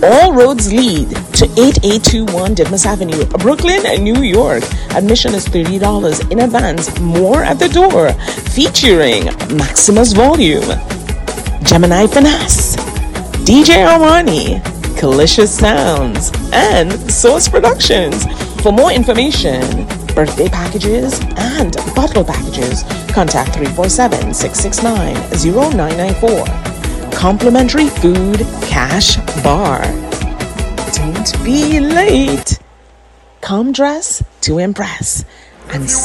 All roads lead to 8821 Didmas Avenue, Brooklyn, New York. Admission is $30 in advance, more at the door. Featuring Maximus Volume, Gemini Finesse, DJ Armani, Kalicious Sounds, and Source Productions. For more information, birthday packages and bottle packages, contact 347-669-0994. Complimentary food cash bar. Don't be late. Come dressed to impress and